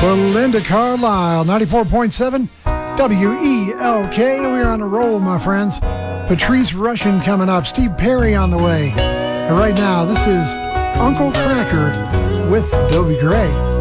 Belinda Carlisle, 94.7 WELK. We're on a roll, my friends. Patrice Rushen coming up. Steve Perry on the way. And right now, this is Uncle Cracker with Dobie Gray.